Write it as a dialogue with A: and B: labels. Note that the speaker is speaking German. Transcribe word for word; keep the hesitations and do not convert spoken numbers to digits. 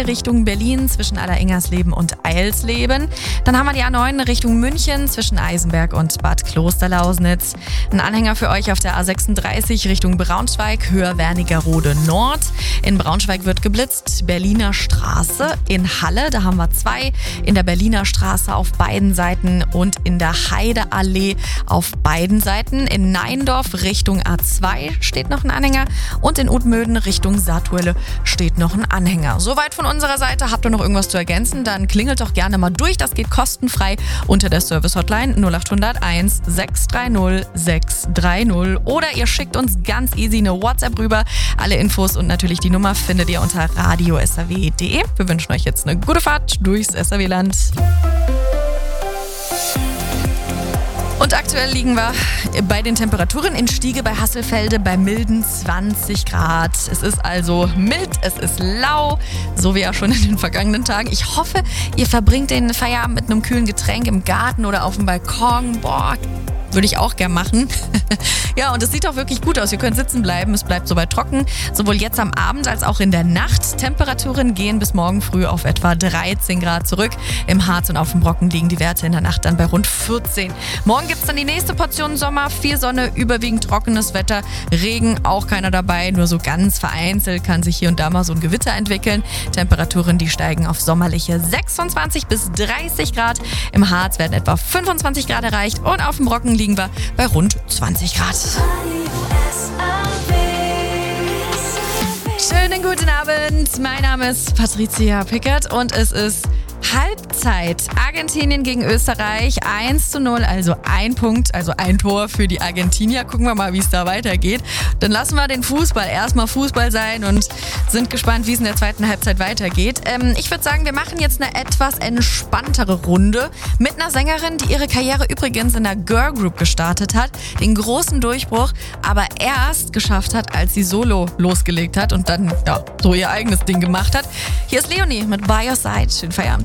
A: zwei Richtung Berlin zwischen Allereingersleben und Eilsleben. Dann haben wir die A neun Richtung München zwischen Eisenberg und Bad Klosterlausnitz. Ein Anhänger für euch auf der A sechsunddreißig Richtung Braunschweig, Höher Wernigerode Nord. In Braunschweig wird geblitzt, Berliner Straße. In Halle, da haben wir zwei. In der Berliner Straße auf beiden Seiten und in der Heideallee auf beiden Seiten. In Neindorf Richtung A zwei steht noch ein Anhänger und in Utmöden Richtung Saartuelle steht noch ein Anhänger. Soweit von unserer Seite. Habt ihr noch irgendwas zu ergänzen? Dann klingelt doch gerne mal durch. Das geht kostenfrei unter der Service-Hotline null acht null eins sechs drei null sechs drei null oder ihr schickt uns ganz easy eine WhatsApp rüber. Alle Infos und natürlich die Nummer findet ihr unter radio s r w punkt d e. Wir wünschen euch jetzt eine gute Fahrt durchs S R W-Land. Und aktuell liegen wir bei den Temperaturen in Stiege bei Hasselfelde bei milden zwanzig Grad. Es ist also mild, es ist lau, so wie ja schon in den vergangenen Tagen. Ich hoffe, ihr verbringt den Feierabend mit einem kühlen Getränk im Garten oder auf dem Balkon. Boah, würde ich auch gern machen. Ja, und es sieht auch wirklich gut aus. Ihr könnt sitzen bleiben, es bleibt soweit trocken. Sowohl jetzt am Abend als auch in der Nacht. Temperaturen gehen bis morgen früh auf etwa dreizehn Grad zurück. Im Harz und auf dem Brocken liegen die Werte in der Nacht dann bei rund vierzehn. Morgen gibt es dann die nächste Portion Sommer. Viel Sonne, überwiegend trockenes Wetter. Regen auch keiner dabei. Nur so ganz vereinzelt kann sich hier und da mal so ein Gewitter entwickeln. Temperaturen, die steigen auf sommerliche sechsundzwanzig bis dreißig Grad. Im Harz werden etwa fünfundzwanzig Grad erreicht und auf dem Brocken liegen wir bei rund zwanzig Grad. Schönen guten Abend, mein Name ist Patricia Pickert und es ist Halbzeit. Argentinien gegen Österreich eins zu null, also ein Punkt, also ein Tor für die Argentinier. Gucken wir mal, wie es da weitergeht. Dann lassen wir den Fußball erstmal Fußball sein und sind gespannt, wie es in der zweiten Halbzeit weitergeht. Ähm, ich würde sagen, wir machen jetzt eine etwas entspanntere Runde mit einer Sängerin, die ihre Karriere übrigens in der Girl Group gestartet hat, den großen Durchbruch aber erst geschafft hat, als sie solo losgelegt hat und dann ja so ihr eigenes Ding gemacht hat. Hier ist Leonie mit By Your Side. Schönen Feierabend.